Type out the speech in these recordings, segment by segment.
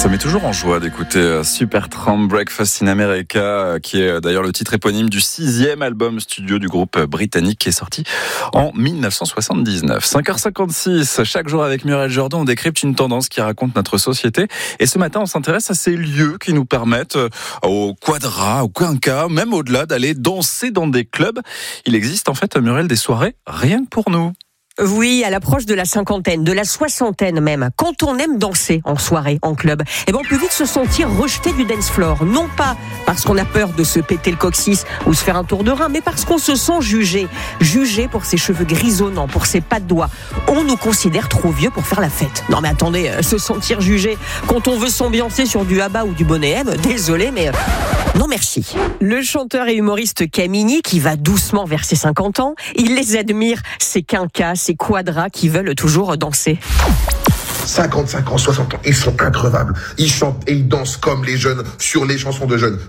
Ça met toujours en joie d'écouter Supertramp Breakfast in America, qui est d'ailleurs le titre éponyme du 6e album studio du groupe britannique qui est sorti en 1979. 5h56, chaque jour avec Muriel Jourdan, on décrypte une tendance qui raconte notre société. Et ce matin, on s'intéresse à ces lieux qui nous permettent, au quadra, au quinca, même au-delà, d'aller danser dans des clubs. Il existe en fait, Muriel, des soirées rien que pour nous. Oui, à l'approche de la cinquantaine, de la soixantaine même, quand on aime danser en soirée, en club, on peut vite se sentir rejeté du dance floor. Non pas parce qu'on a peur de se péter le coccyx ou se faire un tour de rein, mais parce qu'on se sent jugé. Jugé pour ses cheveux grisonnants, pour ses pas de doigts. On nous considère trop vieux pour faire la fête. Non mais attendez, se sentir jugé quand on veut s'ambiancer sur du ABBA ou du Bonnet M, désolé mais non merci. Le chanteur et humoriste Camini, qui va doucement vers ses 50 ans, il les admire, ces quinquas, ces quadras qui veulent toujours danser. 55 ans, 60 ans, ils sont increvables. Ils chantent et ils dansent comme les jeunes sur les chansons de jeunes.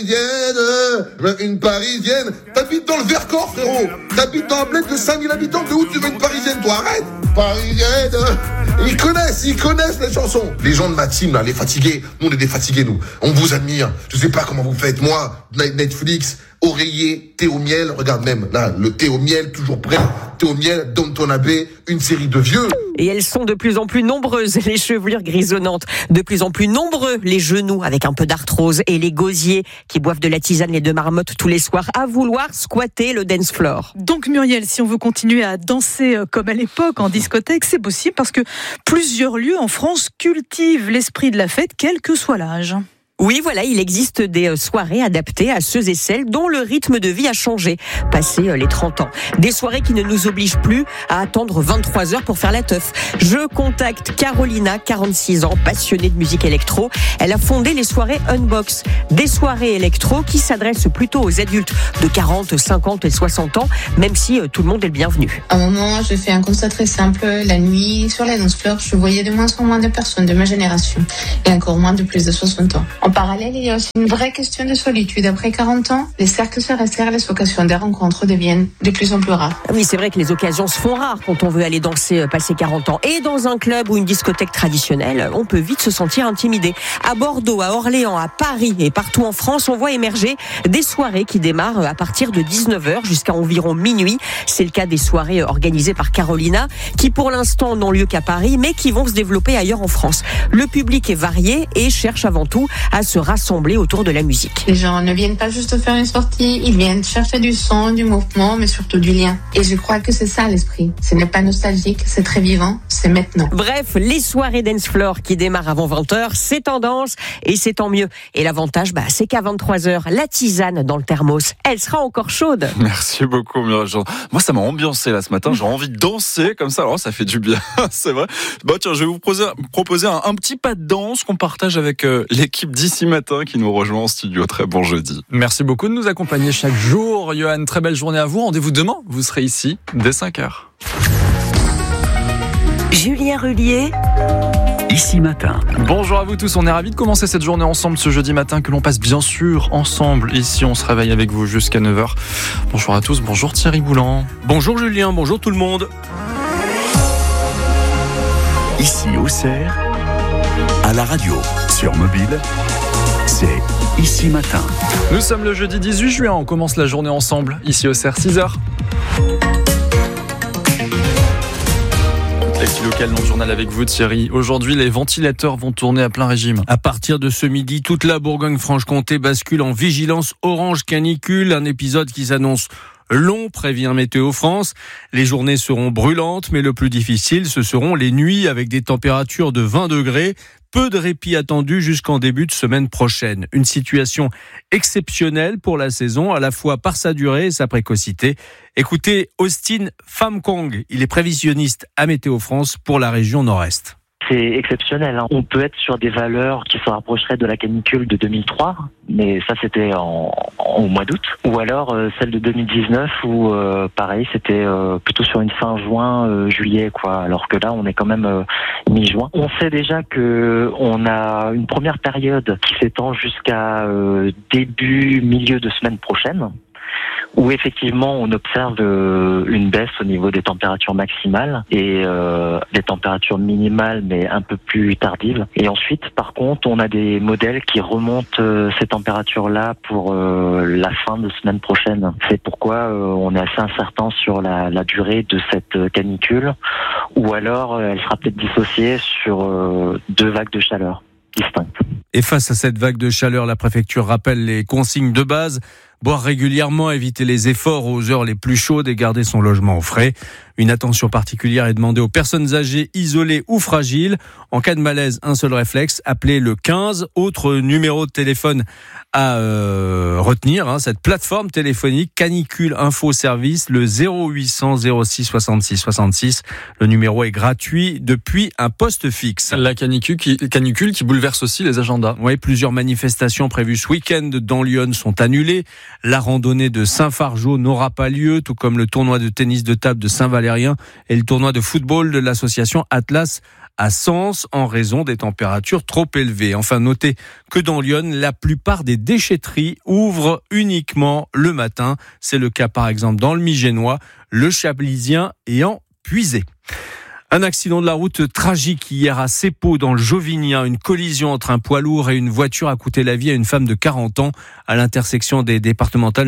Parisienne, une Parisienne. T'habites dans le Vercors, frérot. T'habites dans un bled de 5000 habitants. De où tu veux une Parisienne, toi? Arrête. Parisienne. Ils connaissent les chansons. Les gens de ma team, là, les fatigués. Nous, on est des fatigués, nous. On vous admire. Je sais pas comment vous faites. Moi, Netflix, oreiller, thé au miel. Regarde même, là, le thé au miel, toujours prêt. Thé au miel, Downton Abbey, une série de vieux. Et elles sont de plus en plus nombreuses, les chevelures grisonnantes. De plus en plus nombreux, les genoux avec un peu d'arthrose. Et les gosiers qui boivent de la tisane, les deux marmottes tous les soirs, à vouloir squatter le dance floor. Donc Muriel, si on veut continuer à danser comme à l'époque en discothèque, c'est possible parce que plusieurs lieux en France cultivent l'esprit de la fête, quel que soit l'âge. Oui, voilà, il existe des soirées adaptées à ceux et celles dont le rythme de vie a changé, passé les 30 ans. Des soirées qui ne nous obligent plus à attendre 23 heures pour faire la teuf. Je contacte Carolina, 46 ans, passionnée de musique électro. Elle a fondé les soirées Unbox, des soirées électro qui s'adressent plutôt aux adultes de 40, 50 et 60 ans, même si tout le monde est le bienvenu. À un moment, je fais un constat très simple. La nuit, sur les dance floors, je voyais de moins en moins de personnes de ma génération et encore moins de plus de 60 ans. En parallèle, il y a aussi une vraie question de solitude. Après 40 ans, les cercles se resserrent, les occasions des rencontres deviennent de plus en plus rares. Oui, c'est vrai que les occasions se font rares quand on veut aller danser passer 40 ans. Et dans un club ou une discothèque traditionnelle, on peut vite se sentir intimidé. À Bordeaux, à Orléans, à Paris et partout en France, on voit émerger des soirées qui démarrent à partir de 19h jusqu'à environ minuit. C'est le cas des soirées organisées par Carolina, qui pour l'instant n'ont lieu qu'à Paris, mais qui vont se développer ailleurs en France. Le public est varié et cherche avant tout à se rassembler autour de la musique. Les gens ne viennent pas juste faire une sortie, ils viennent chercher du son, du mouvement, mais surtout du lien. Et je crois que c'est ça l'esprit. Ce n'est pas nostalgique, c'est très vivant, c'est maintenant. Bref, les soirées dance floor qui démarrent avant 20h, c'est tendance et c'est tant mieux. Et l'avantage, c'est qu'à 23h, la tisane dans le thermos, elle sera encore chaude. Merci beaucoup, Muriel. Moi, ça m'a ambiancé là ce matin. J'ai envie de danser comme ça. Alors, ça fait du bien, c'est vrai. Tiens, je vais vous proposer un petit pas de danse qu'on partage avec l'équipe d'ici matin qui nous rejoint en studio. Très bon jeudi. Merci beaucoup de nous accompagner chaque jour. Johan, très belle journée à vous. Rendez-vous demain. Vous serez ici dès 5h. Julien Rullier. Ici matin. Bonjour à vous tous, on est ravis de commencer cette journée ensemble ce jeudi matin que l'on passe bien sûr ensemble. Ici on se réveille avec vous jusqu'à 9h. Bonjour à tous, bonjour Thierry Boulan. Bonjour Julien, bonjour tout le monde. Ici Auxerre, à la radio, sur mobile, c'est Ici Matin. Nous sommes le jeudi 18 juin, on commence la journée ensemble, ici Auxerre, 6h. L'actu locale dans le journal avec vous Thierry. Aujourd'hui, les ventilateurs vont tourner à plein régime. À partir de ce midi, toute la Bourgogne-Franche-Comté bascule en vigilance orange canicule, un épisode qui s'annonce long, prévient Météo France. Les journées seront brûlantes, mais le plus difficile, ce seront les nuits avec des températures de 20 degrés. Peu de répit attendu jusqu'en début de semaine prochaine. Une situation exceptionnelle pour la saison, à la fois par sa durée et sa précocité. Écoutez Austin Famkong, il est prévisionniste à Météo France pour la région Nord-Est. C'est exceptionnel. On peut être sur des valeurs qui se rapprocheraient de la canicule de 2003, mais ça c'était au mois d'août. Ou alors celle de 2019 où pareil c'était plutôt sur une fin juin, juillet quoi. Alors que là on est quand même mi-juin. On sait déjà que on a une première période qui s'étend jusqu'à milieu de semaine prochaine, où effectivement on observe une baisse au niveau des températures maximales et des températures minimales mais un peu plus tardives. Et ensuite, par contre, on a des modèles qui remontent ces températures-là pour la fin de semaine prochaine. C'est pourquoi on est assez incertain sur la durée de cette canicule, ou alors elle sera peut-être dissociée sur 2 vagues de chaleur distinctes. Et face à cette vague de chaleur, la préfecture rappelle les consignes de base. Boire régulièrement, éviter les efforts aux heures les plus chaudes et garder son logement au frais. Une attention particulière est demandée aux personnes âgées, isolées ou fragiles. En cas de malaise, un seul réflexe, appelez le 15. Autre numéro de téléphone à retenir, cette plateforme téléphonique Canicule Info Service, le 0800 06 66 66. Le numéro est gratuit depuis un poste fixe. La canicule qui bouleverse aussi les agendas. Oui, plusieurs manifestations prévues ce week-end dans Lyon sont annulées. La randonnée de Saint-Fargeau n'aura pas lieu, tout comme le tournoi de tennis de table de Saint-Valérien et le tournoi de football de l'association Atlas à Sens en raison des températures trop élevées. Enfin, notez que dans Lyon, la plupart des déchetteries ouvrent uniquement le matin. C'est le cas par exemple dans le Migénois, le Chablisien et en Puisé. Un accident de la route tragique hier à Seppo dans le Jovinien. Une collision entre un poids lourd et une voiture a coûté la vie à une femme de 40 ans à l'intersection des départementales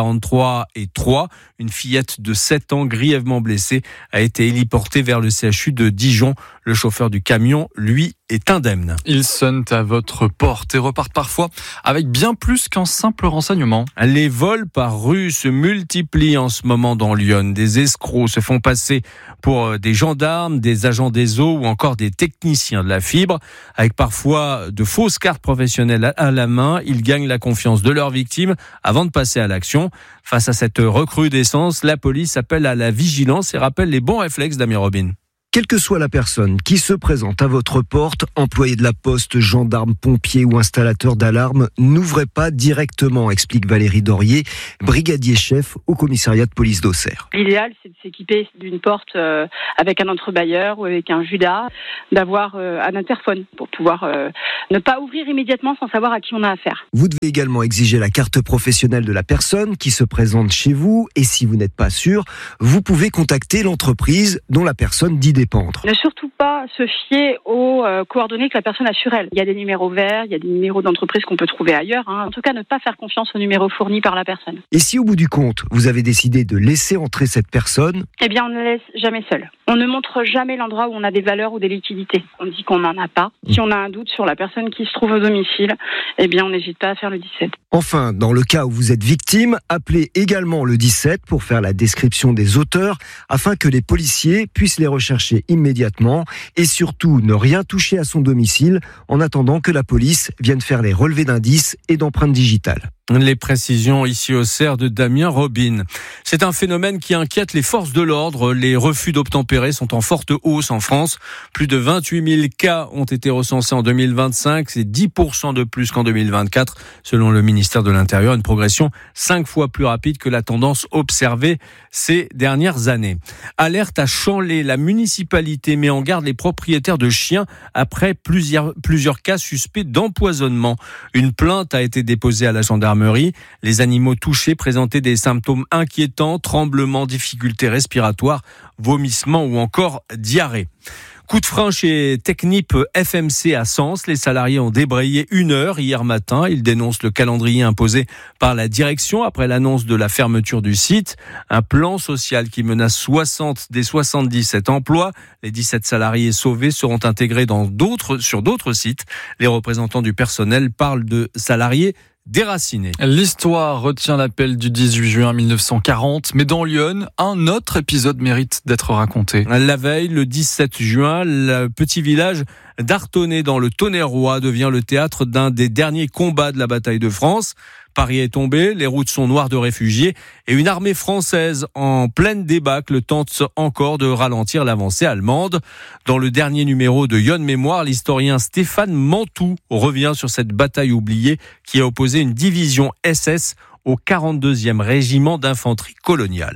943 et 3. Une fillette de 7 ans grièvement blessée a été héliportée vers le CHU de Dijon. Le chauffeur du camion, lui, est indemne. Ils sonnent à votre porte et repartent parfois avec bien plus qu'un simple renseignement. Les vols par rue se multiplient en ce moment dans Lyon. Des escrocs se font passer pour des gendarmes, des agents des eaux ou encore des techniciens de la fibre. Avec parfois de fausses cartes professionnelles à la main, ils gagnent la confiance de leurs victimes avant de passer à l'action. Face à cette recrudescence, la police appelle à la vigilance et rappelle les bons réflexes d'Ami Robin. Quelle que soit la personne qui se présente à votre porte, employé de la poste, gendarme, pompier ou installateur d'alarme, n'ouvrez pas directement, explique Valérie Dorier, brigadier chef au commissariat de police d'Auxerre. L'idéal, c'est de s'équiper d'une porte avec un entrebâilleur ou avec un judas, d'avoir un interphone pour pouvoir ne pas ouvrir immédiatement sans savoir à qui on a affaire. Vous devez également exiger la carte professionnelle de la personne qui se présente chez vous et si vous n'êtes pas sûr, vous pouvez contacter l'entreprise dont la personne dit dépendre. Ne surtout pas se fier aux coordonnées que la personne a sur elle. Il y a des numéros verts, il y a des numéros d'entreprise qu'on peut trouver ailleurs. En tout cas, ne pas faire confiance aux numéros fournis par la personne. Et si au bout du compte, vous avez décidé de laisser entrer cette personne, eh bien, on ne la laisse jamais seule. On ne montre jamais l'endroit où on a des valeurs ou des liquidités. On dit qu'on n'en a pas. Si on a un doute sur la personne qui se trouve au domicile, eh bien, on n'hésite pas à faire le 17. Enfin, dans le cas où vous êtes victime, appelez également le 17 pour faire la description des auteurs afin que les policiers puissent les rechercher immédiatement et surtout ne rien toucher à son domicile en attendant que la police vienne faire les relevés d'indices et d'empreintes digitales. Les précisions ici au CER de Damien Robin. C'est un phénomène qui inquiète les forces de l'ordre. Les refus d'obtempérer sont en forte hausse en France. Plus de 28 000 cas ont été recensés en 2025. C'est 10% de plus qu'en 2024. Selon le ministère de l'Intérieur, une progression 5 fois plus rapide que la tendance observée ces dernières années. Alerte à Chanlay. La municipalité met en garde les propriétaires de chiens après plusieurs cas suspects d'empoisonnement. Une plainte a été déposée à la gendarmerie. Les animaux touchés présentaient des symptômes inquiétants, tremblements, difficultés respiratoires, vomissements ou encore diarrhée. Coup de frein chez Technip FMC à Sens. Les salariés ont débrayé 1 heure hier matin. Ils dénoncent le calendrier imposé par la direction après l'annonce de la fermeture du site. Un plan social qui menace 60 des 77 emplois. Les 17 salariés sauvés seront intégrés sur d'autres sites. Les représentants du personnel parlent de salariés déraciné. L'histoire retient l'appel du 18 juin 1940, mais dans Lyon, un autre épisode mérite d'être raconté. La veille, le 17 juin, le petit village d'Artonnet dans le Tonnerrois devient le théâtre d'un des derniers combats de la bataille de France. Paris est tombé, les routes sont noires de réfugiés et une armée française en pleine débâcle tente encore de ralentir l'avancée allemande. Dans le dernier numéro de Lyon Mémoire, l'historien Stéphane Mantoux revient sur cette bataille oubliée qui a opposé une division SS au 42e régiment d'infanterie coloniale.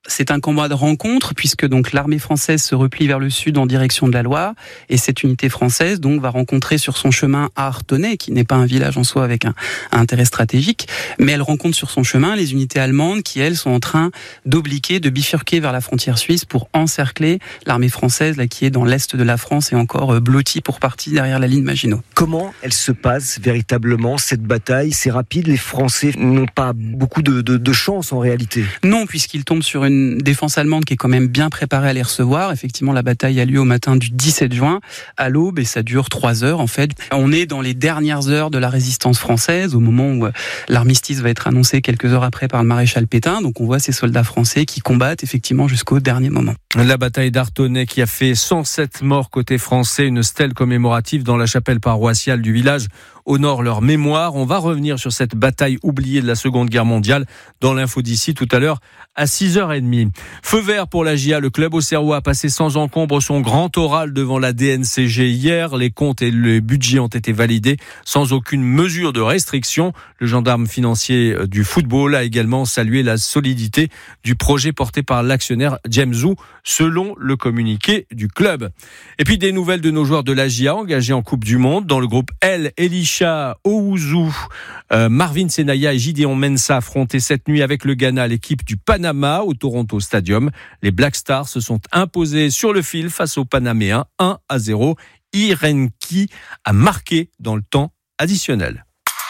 c'est un combat de rencontre puisque donc l'armée française se replie vers le sud en direction de la Loire et cette unité française donc va rencontrer sur son chemin à Artenay, qui n'est pas un village en soi avec un intérêt stratégique, mais elle rencontre sur son chemin les unités allemandes qui elles sont en train d'obliquer, de bifurquer vers la frontière suisse pour encercler l'armée française là qui est dans l'est de la France et encore blottie pour partie derrière la ligne Maginot. Comment elle se passe véritablement cette bataille? C'est rapide, les Français n'ont pas beaucoup de chance en réalité. Non, puisqu'ils tombent sur une défense allemande qui est quand même bien préparée à les recevoir. Effectivement, la bataille a lieu au matin du 17 juin, à l'aube, et ça dure 3 heures en fait. On est dans les dernières heures de la résistance française, au moment où l'armistice va être annoncé quelques heures après par le maréchal Pétain. Donc on voit ces soldats français qui combattent effectivement jusqu'au dernier moment. La bataille d'Artenay qui a fait 107 morts côté français, une stèle commémorative dans la chapelle paroissiale du village honore leur mémoire. On va revenir sur cette bataille oubliée de la Seconde Guerre mondiale dans l'info d'ici tout à l'heure à 6h30. Feu vert pour la GIA. Le club auxerrois a passé sans encombre son grand oral devant la DNCG hier. Les comptes et le budget ont été validés sans aucune mesure de restriction. Le gendarme financier du football a également salué la solidité du projet porté par l'actionnaire James Zou, selon le communiqué du club. Et puis des nouvelles de nos joueurs de la GIA engagés en Coupe du Monde. Dans le groupe L, Elisha Owuzu, Marvin Senaya et Gideon Mensah affrontés cette nuit avec le Ghana, l'équipe du Panama au Toronto Stadium. Les Black Stars se sont imposés sur le fil face aux Panaméens 1-0. Irenki a marqué dans le temps additionnel.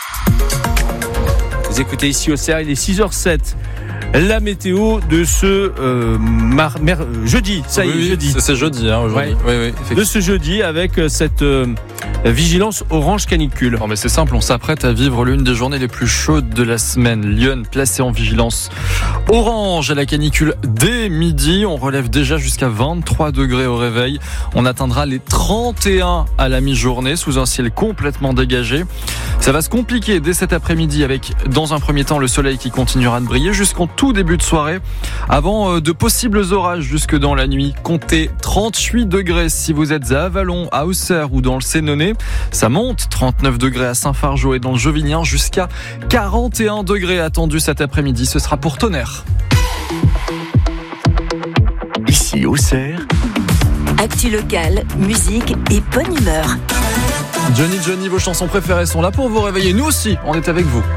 Vous écoutez ici au CR, il est 6h07. La météo de ce jeudi, ça y est, jeudi. C'est jeudi aujourd'hui. Ouais. Oui, de ce jeudi avec cette vigilance orange canicule. Non mais c'est simple, on s'apprête à vivre l'une des journées les plus chaudes de la semaine. Lyon placé en vigilance orange à la canicule dès midi. On relève déjà jusqu'à 23 degrés au réveil. On atteindra les 31 à la mi-journée sous un ciel complètement dégagé. Ça va se compliquer dès cet après-midi avec, dans un premier temps, le soleil qui continuera de briller jusqu'en tout début de soirée, avant de possibles orages jusque dans la nuit. Comptez 38 degrés si vous êtes à Avallon, à Auxerre ou dans le Sénonais. Ça monte, 39 degrés à Saint-Fargeau et dans le Jovinien, jusqu'à 41 degrés attendus cet après-midi. Ce sera pour Tonnerre. Ici Auxerre. Actu locale, musique et bonne humeur. Johnny, vos chansons préférées sont là pour vous réveiller. Nous aussi, on est avec vous.